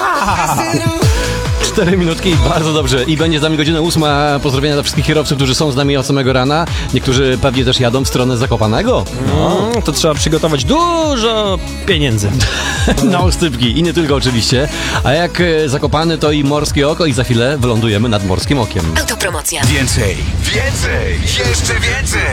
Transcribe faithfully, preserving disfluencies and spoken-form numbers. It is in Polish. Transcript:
Cztery minutki, bardzo dobrze. I będzie z nami godzina ósma. Pozdrowienia dla wszystkich kierowców, którzy są z nami od samego rana. Niektórzy pewnie też jadą w stronę Zakopanego. No, to trzeba przygotować dużo pieniędzy. Na ostypki i nie tylko oczywiście. A jak e, Zakopany, to i Morskie Oko i za chwilę wylądujemy nad Morskim Okiem. Autopromocja. Więcej, więcej, jeszcze więcej.